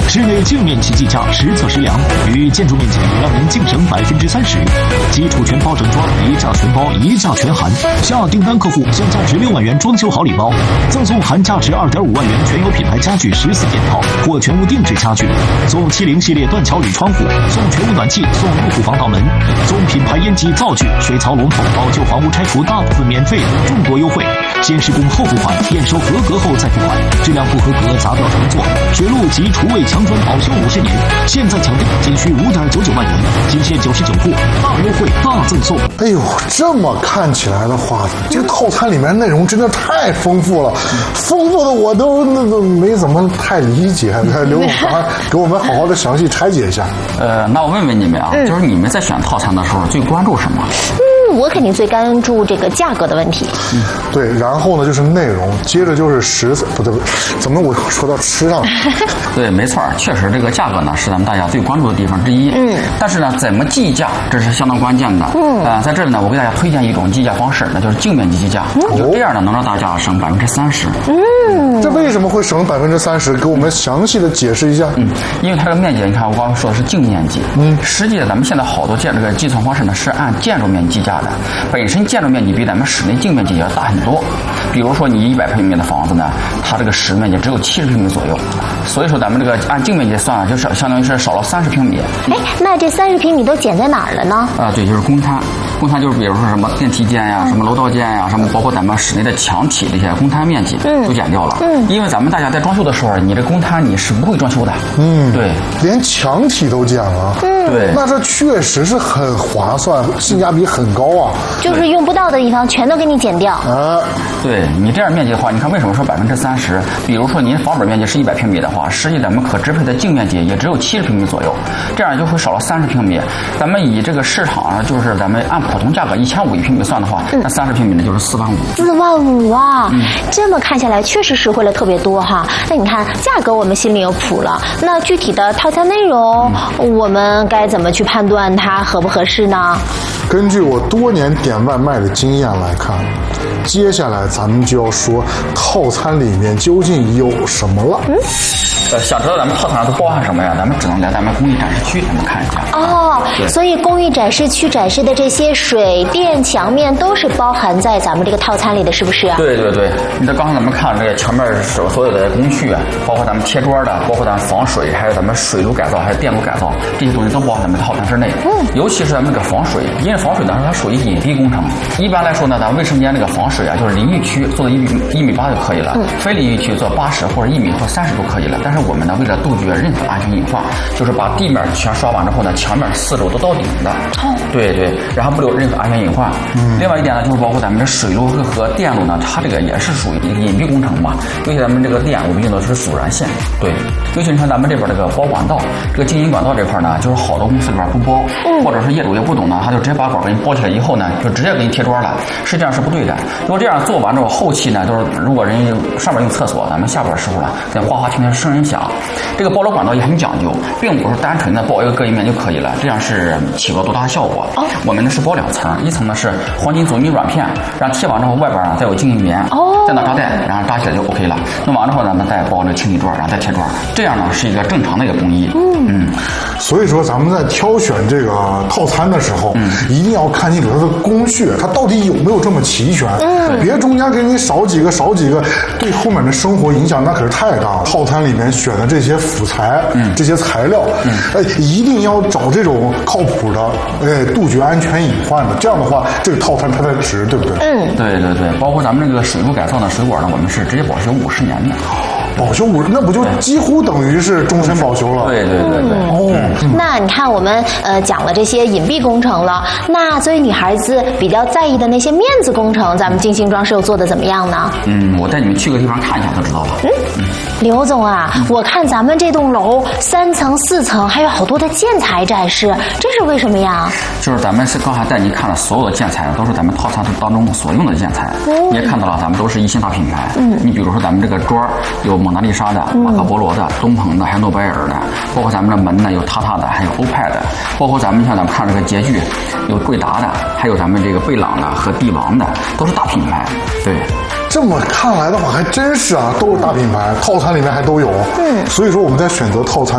室内净面积计价实测实量，与建筑面积让您净省30%。基础全包整装，一价全包，一价全含。下订单客户享价值6万元装修好礼包，赠送含价值2.5万元全有品牌家具14件套或全屋定制家具，送70系列断桥铝窗户，送全屋暖气，送入户防盗门，送品牌烟机灶具、水槽龙头，老旧房屋拆除大部分免费，众多优惠。先施工后付款，验收合格后再付款，质量不合格砸掉重做。水路及厨卫墙砖保修50年，现在抢订仅需5.99万元，仅限99户，大优惠大赠送。 哎呦，这么看起来的话，这个套餐里面内容真的太丰富了，丰富的我都没怎么太理解。刘总，给我们好好的详细拆解一下。 那我问问你们啊，就是你们在选套餐的时候最关注什么？ 我肯定最关注这个价格的问题。 对，然后呢就是内容，接着就是不对，怎么我说到吃上了？ 对，没错，确实这个价格呢是咱们大家最关注的地方之一。但是呢，怎么计价这是相当关键的。在这里呢，我给大家推荐一种计价方式，那就是净面积计价。就这样呢，能让大家省30%。 这为什么会省30%？给我们详细的解释一下。 因为它这个面积，你看我刚刚说的是净面积。实际咱们现在好多这个计算方式呢是按建筑面积计价的，本身建筑面积比咱们室内净面积要大很多。比如说你100平米的房子呢，它这个室面积只有70平米左右，所以说咱们这个按净面积算，就是相当于是少了30平米。 那这30平米都减在哪儿了呢？ 对，就是公摊。公摊就是比如说什么电梯间呀、什么楼道间呀、什么包括咱们室内的墙体这些公摊面积都减掉了。因为咱们大家在装修的时候，你这公摊你是不会装修的。对， 连墙体都减了。 对， 那这确实是很划算，性价比很高啊。 就是用不到的地方全都给你减掉。 对，你这样面积的话，你看为什么说30%？比如说您房本面积是100平米的话，实际咱们可支配的净面积也只有70平米左右，这样就会少了30平米。咱们以这个市场上就是咱们按普通价格1500一平米算的话，那30平米呢就是4万5。 4万5啊！这么看下来确实实惠了特别多哈。那你看价格我们心里有谱了，那具体的套餐内容，我们该怎么去判断它合不合适呢？ 根据我多年点外卖的经验来看，接下来咱们就要说套餐里面究竟有什么了。 想知道咱们套餐上都包含什么呀？咱们只能来咱们工艺展示区咱们看一下。 所以工艺展示区展示的这些水电墙面都是包含在咱们这个套餐里的，是不是啊？ 对，你这刚才咱们看这个墙面所有的工序，包括咱们贴砖的，包括咱们防水，还有咱们水路改造，还有电路改造，这些东西都包含咱们套餐之内。尤其是咱们这个防水，因为防水呢它属于隐蔽工程。一般来说呢，咱卫生间这个防水啊，就是淋浴区做到1.8米就可以了，非淋浴区做80或者1米或30都可以了。但是我们呢，为了杜绝任何安全隐患，就是把地面全刷完之后呢，墙面4周都到顶的。对，然后不留任何安全隐患。另外一点呢，就是包括咱们这水路和电路呢，它这个也是属于一个隐蔽工程嘛。尤其咱们这个电，我们用的是阻燃线。对，尤其你看咱们这边这个包管道，这个经营管道这块呢，就是好多公司里边不包，或者是业主也不懂呢，他就直接把管给你包起来以后呢，就直接给你贴砖了。实际上是不对的。如果这样做完之后，后期呢，就是如果人上面用厕所，咱们下边的时候呢，在哗哗听见声音响。这个包楼管道也很讲究，并不是单纯的包一个隔音面就可以了，这样是起不到多大的效果。我们呢是包2层，一层呢是黄金阻尼软片，然后贴完之后外边呢再有静音棉，再拿扎带，然后扎起来就 OK 了。弄完之后呢，再包那个清理砖，然后再贴砖，这样呢是一个正常的一个工艺。 所以说咱们在挑选这个套餐的时候，一定要看清楚它的工序，它到底有没有这么齐全，别中间给你少几个，对后面的生活影响那可是太大了。套餐里面选的这些辅材，这些材料，一定要找这种靠谱的，杜绝安全隐患的，这样的话这个套餐它才值，对不对？ 对，包括咱们这个水路改造的水管呢，我们是直接保修50年的。 保修50，那不就几乎等于是终身保修了？ 对。 那你看我们讲了这些隐蔽工程了，那作为女孩子比较在意的那些面子工程，咱们精心装饰又做的怎么样呢？ 我带你们去个地方看一下就知道了。 刘总啊，我看咱们这栋楼3层4层还有好多的建材展示，这是为什么呀？ 就是咱们是刚才带您看了所有的建材，都是咱们套餐当中所用的建材。你也看到了，咱们都是1线大品牌。你比如说咱们这个砖有蒙娜丽莎的、马可波罗的、东鹏的，还有诺贝尔的，包括咱们的门呢有塔塔的，还有欧派的，包括咱们像咱们看这个洁具有贵达的，还有咱们这个贝朗的和帝王的，都是大品牌。对， 这么看来的话，还真是啊，都是大品牌，套餐里面还都有。所以说我们在选择套餐